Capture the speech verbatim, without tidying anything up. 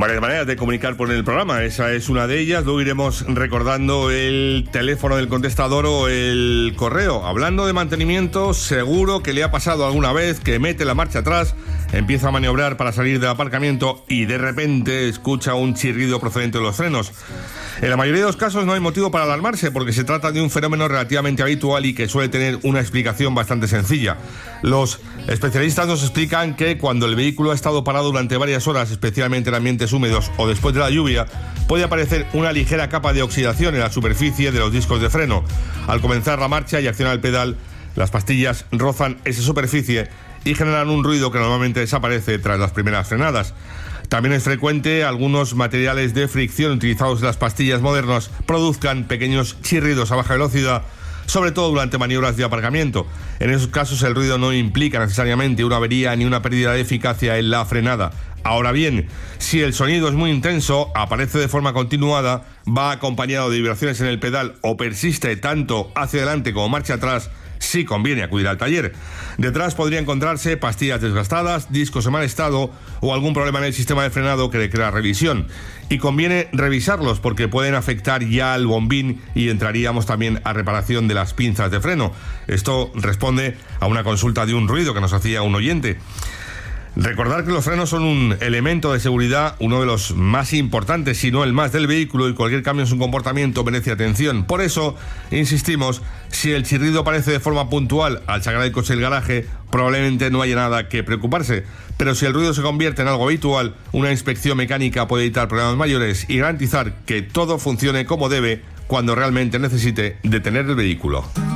Varias maneras de comunicar por el programa, esa es una de ellas. Luego iremos recordando el teléfono del contestador o el correo. Hablando de mantenimiento, seguro que le ha pasado alguna vez que mete la marcha atrás, empieza a maniobrar para salir del aparcamiento y de repente escucha un chirrido procedente de los frenos. En la mayoría de los casos no hay motivo para alarmarse, porque se trata de un fenómeno relativamente habitual y que suele tener una explicación bastante sencilla. Los especialistas nos explican que cuando el vehículo ha estado parado durante varias horas, especialmente en ambientes húmedos o después de la lluvia, puede aparecer una ligera capa de oxidación en la superficie de los discos de freno. Al comenzar la marcha y accionar el pedal, las pastillas rozan esa superficie y generan un ruido que normalmente desaparece tras las primeras frenadas. También es frecuente algunos materiales de fricción utilizados en las pastillas modernas produzcan pequeños chirridos a baja velocidad, sobre todo durante maniobras de aparcamiento. En esos casos el ruido no implica necesariamente una avería ni una pérdida de eficacia en la frenada. Ahora bien, si el sonido es muy intenso, aparece de forma continuada, va acompañado de vibraciones en el pedal o persiste tanto hacia adelante como marcha atrás, sí conviene acudir al taller. Detrás podría encontrarse pastillas desgastadas, discos en mal estado o algún problema en el sistema de frenado que requiera revisión. Y conviene revisarlos porque pueden afectar ya al bombín y entraríamos también a reparación de las pinzas de freno. Esto responde a una consulta de un ruido que nos hacía un oyente. Recordar que los frenos son un elemento de seguridad, uno de los más importantes, si no el más del vehículo, y cualquier cambio en su comportamiento merece atención. Por eso, insistimos, si el chirrido aparece de forma puntual al sacar el coche del garaje, probablemente no haya nada que preocuparse. Pero si el ruido se convierte en algo habitual, una inspección mecánica puede evitar problemas mayores y garantizar que todo funcione como debe cuando realmente necesite detener el vehículo.